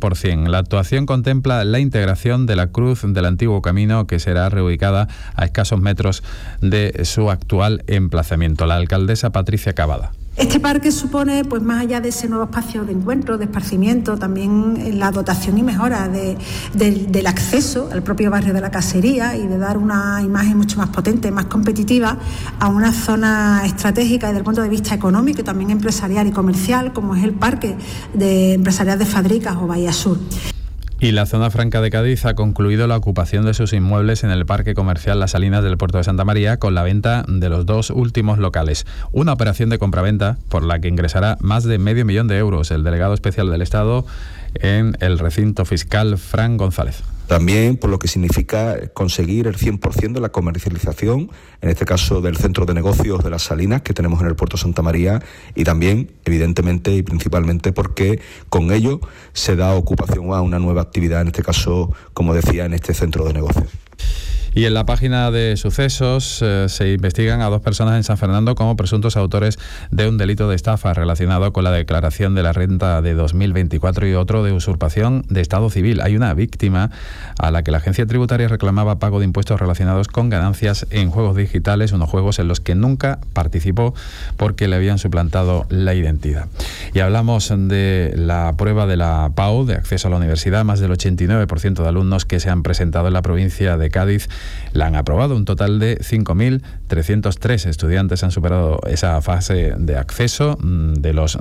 100%. La actuación contempla la integración de la cruz del antiguo camino, que será reubicada a escasos metros de su actual emplazamiento. La alcaldesa Patricia Cavada. Este parque supone, pues más allá de ese nuevo espacio de encuentro, de esparcimiento, también la dotación y mejora del acceso al propio barrio de la Casería y de dar una imagen mucho más potente, más competitiva a una zona estratégica desde el punto de vista económico y también empresarial y comercial, como es el Parque Empresarial de Fábricas o Bahía Sur. Y la Zona Franca de Cádiz ha concluido la ocupación de sus inmuebles en el Parque Comercial Las Salinas del Puerto de Santa María con la venta de los 2 últimos locales. Una operación de compraventa por la que ingresará más de medio millón de euros el delegado especial del Estado en el recinto fiscal, Fran González. También por lo que significa conseguir el 100% de la comercialización, en este caso del centro de negocios de Las Salinas que tenemos en el Puerto de Santa María, y también, evidentemente y principalmente, porque con ello se da ocupación a una nueva actividad, en este caso, como decía, en este centro de negocios. Y en la página de sucesos se investigan a 2 personas en San Fernando como presuntos autores de un delito de estafa relacionado con la declaración de la renta de 2024 y otro de usurpación de estado civil. Hay una víctima a la que la agencia tributaria reclamaba pago de impuestos relacionados con ganancias en juegos digitales, unos juegos en los que nunca participó porque le habían suplantado la identidad. Y hablamos de la prueba de la PAU, de acceso a la universidad. Más del 89% de alumnos que se han presentado en la provincia de Cádiz la han aprobado. Un total de 5.303 estudiantes han superado esa fase de acceso de los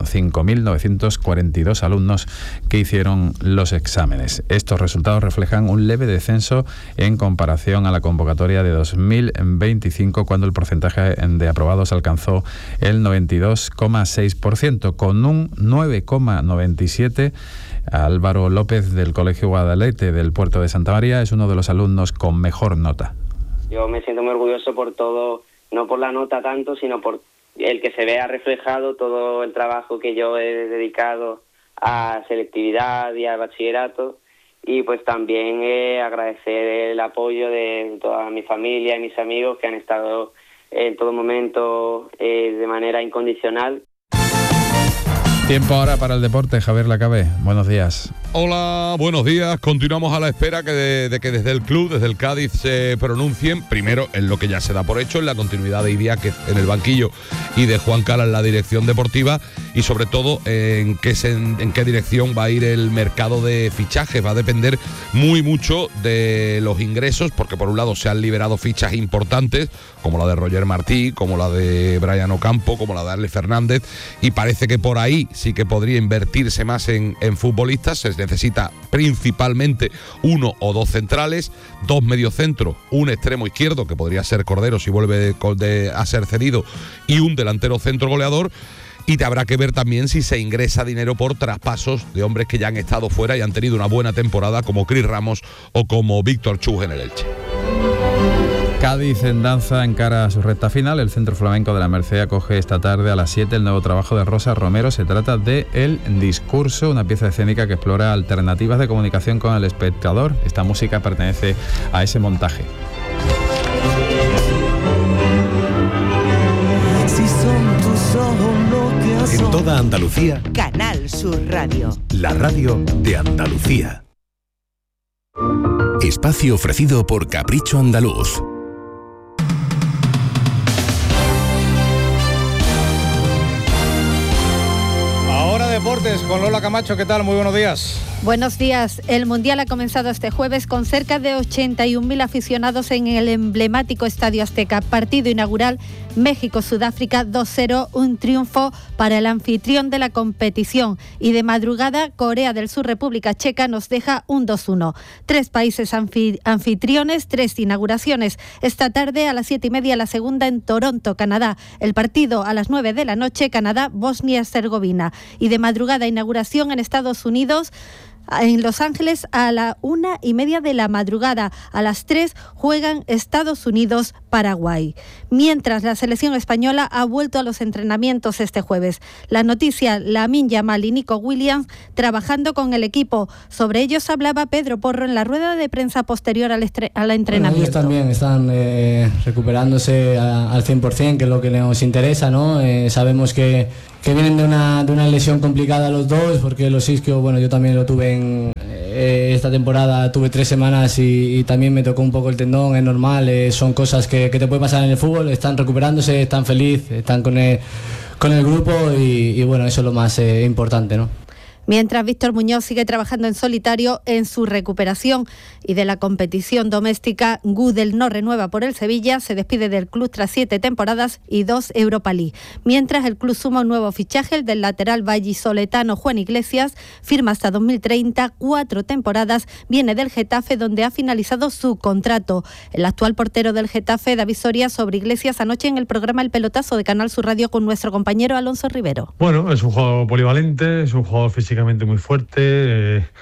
5.942 alumnos que hicieron los exámenes. Estos resultados reflejan un leve descenso en comparación a la convocatoria de 2025, cuando el porcentaje de aprobados alcanzó el 92,6%, con un 9,97%. Álvaro López, del Colegio Guadalete del Puerto de Santa María, es uno de los alumnos con mejor nota. Yo me siento muy orgulloso por todo, no por la nota tanto, sino por el que se vea reflejado todo el trabajo que yo he dedicado a selectividad y al bachillerato, y pues también agradecer el apoyo de toda mi familia y mis amigos que han estado en todo momento de manera incondicional. Tiempo ahora para el deporte. Javier Lacabe, buenos días. Hola, buenos días. Continuamos a la espera de que desde el club, desde el Cádiz, se pronuncien, primero en lo que ya se da por hecho, en la continuidad de Idiáquez en el banquillo y de Juan Cala en la dirección deportiva, y sobre todo en qué dirección va a ir el mercado de fichajes. Va a depender muy mucho de los ingresos, porque por un lado se han liberado fichas importantes, como la de Roger Martí, como la de Brian Ocampo, como la de Arle Fernández, y parece que por ahí sí que podría invertirse más en futbolistas. Se necesita principalmente 1 o 2 centrales, 2 mediocentros, un extremo izquierdo, que podría ser Cordero si vuelve a ser cedido, y un delantero centro goleador. Y te habrá que ver también si se ingresa dinero por traspasos de hombres que ya han estado fuera y han tenido una buena temporada, como Cris Ramos o como Víctor Chus en el Elche. Cádiz en danza encara a su recta final. El Centro Flamenco de la Merced acoge esta tarde a las 7 el nuevo trabajo de Rosa Romero. Se trata de El Discurso, una pieza escénica que explora alternativas de comunicación con el espectador. Esta música pertenece a ese montaje. En toda Andalucía, Canal Sur Radio, la radio de Andalucía. Espacio ofrecido por Capricho Andaluz. Ahora deportes con Lola Camacho. ¿Qué tal? Muy buenos días. Buenos días. El Mundial ha comenzado este jueves con cerca de 81.000 aficionados en el emblemático Estadio Azteca. Partido inaugural México-Sudáfrica 2-0, un triunfo para el anfitrión de la competición. Y de madrugada, Corea del Sur, República Checa nos deja un 2-1. 3 países anfitriones, 3 inauguraciones. Esta tarde a las 7:30 la segunda en Toronto, Canadá. El partido a las 9 de la noche, Canadá-Bosnia-Herzegovina. Y de madrugada, inauguración en Estados Unidos, en Los Ángeles a la 1:30 de la madrugada. A las 3 juegan Estados Unidos-Paraguay. Mientras la selección española ha vuelto a los entrenamientos este jueves. La noticia, Lamine Yamal y Nico Williams trabajando con el equipo. Sobre ellos hablaba Pedro Porro en la rueda de prensa posterior al entrenamiento. Bueno, ellos también están recuperándose al 100%, que es lo que nos interesa, ¿no? Sabemos que vienen de una lesión complicada los dos, porque los isquios, bueno, yo también lo tuve esta temporada tuve 3 semanas y también me tocó un poco el tendón, es normal, son cosas que te puede pasar en el fútbol. Están recuperándose, están felices, están con el grupo y bueno, eso es lo más importante, ¿no? Mientras Víctor Muñoz sigue trabajando en solitario en su recuperación. Y de la competición doméstica, Gudel no renueva por el Sevilla, se despide del club tras 7 temporadas y 2 Europa League. Mientras el club suma un nuevo fichaje, el del lateral vallisoletano Juan Iglesias, firma hasta 2030, 4 temporadas, viene del Getafe donde ha finalizado su contrato. El actual portero del Getafe, David Soria, sobre Iglesias anoche en el programa El Pelotazo de Canal Sur Radio con nuestro compañero Alonso Rivero. Bueno, es un jugador polivalente, es un jugador físicamente muy fuerte, es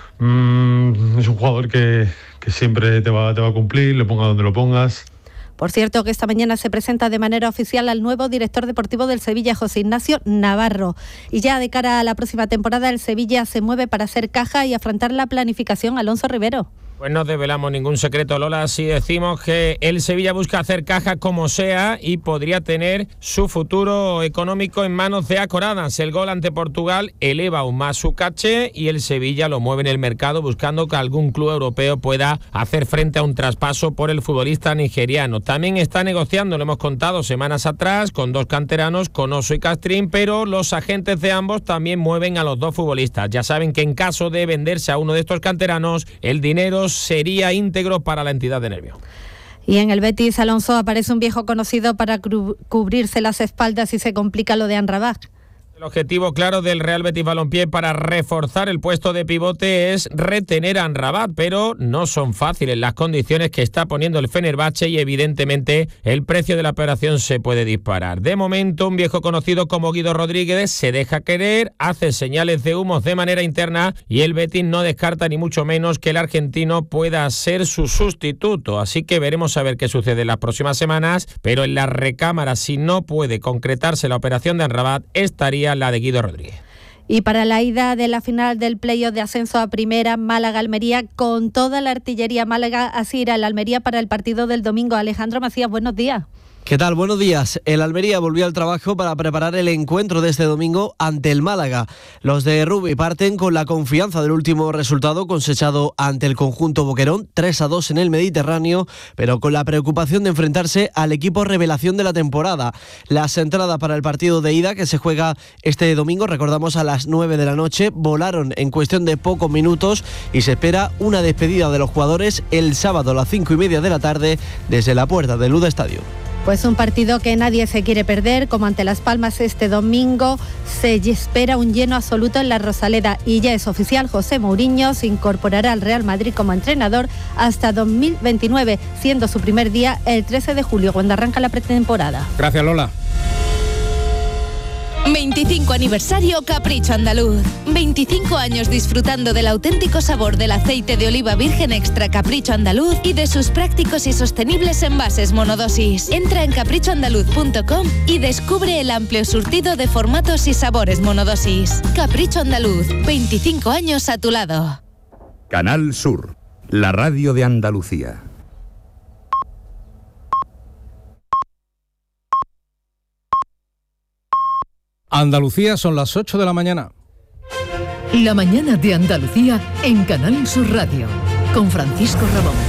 un jugador que siempre te va a cumplir, lo ponga donde lo pongas. Por cierto, que esta mañana se presenta de manera oficial al nuevo director deportivo del Sevilla, José Ignacio Navarro. Y ya de cara a la próxima temporada, el Sevilla se mueve para hacer caja y afrontar la planificación. Alonso Rivero. Pues no desvelamos ningún secreto, Lola, si decimos que el Sevilla busca hacer caja como sea y podría tener su futuro económico en manos de Acoradas. El gol ante Portugal eleva aún más su caché y el Sevilla lo mueve en el mercado buscando que algún club europeo pueda hacer frente a un traspaso por el futbolista nigeriano. También está negociando, lo hemos contado semanas atrás, con 2 canteranos, Conoso y Castrín, pero los agentes de ambos también mueven a los 2 futbolistas. Ya saben que en caso de venderse a uno de estos canteranos, el dinero sería íntegro para la entidad de Nervión. Y en el Betis, Alonso, aparece un viejo conocido para cubrirse las espaldas y se complica lo de Amrabat. El objetivo claro del Real Betis Balompié para reforzar el puesto de pivote es retener a Amrabat, pero no son fáciles las condiciones que está poniendo el Fenerbahce y evidentemente el precio de la operación se puede disparar. De momento, un viejo conocido como Guido Rodríguez se deja querer, hace señales de humos de manera interna y el Betis no descarta ni mucho menos que el argentino pueda ser su sustituto. Así que veremos a ver qué sucede en las próximas semanas, pero en la recámara, si no puede concretarse la operación de Amrabat, estaría la de Guido Rodríguez. Y para la ida de la final del playoff de ascenso a primera, Málaga-Almería, con toda la artillería Málaga, así irá el Almería para el partido del domingo. Alejandro Macías, buenos días. ¿Qué tal? Buenos días. El Almería volvió al trabajo para preparar el encuentro de este domingo ante el Málaga. Los de Rubi parten con la confianza del último resultado cosechado ante el conjunto Boquerón, 3-2 en el Mediterráneo, pero con la preocupación de enfrentarse al equipo revelación de la temporada. Las entradas para el partido de ida, que se juega este domingo, recordamos a las 9 de la noche, volaron en cuestión de pocos minutos y se espera una despedida de los jugadores el sábado a las 5:30 de la tarde desde la puerta del Luda Estadio. Pues un partido que nadie se quiere perder, como ante Las Palmas este domingo. Se espera un lleno absoluto en la Rosaleda y ya es oficial, José Mourinho se incorporará al Real Madrid como entrenador hasta 2029, siendo su primer día el 13 de julio, cuando arranca la pretemporada. Gracias, Lola. 25 aniversario Capricho Andaluz. 25 años disfrutando del auténtico sabor del aceite de oliva virgen extra Capricho Andaluz y de sus prácticos y sostenibles envases monodosis. Entra en caprichoandaluz.com y descubre el amplio surtido de formatos y sabores monodosis. Capricho Andaluz, 25 años a tu lado. Canal Sur, la radio de Andalucía. Andalucía, son las 8 de la mañana. La mañana de Andalucía en Canal Sur Radio, con Francisco Ramón.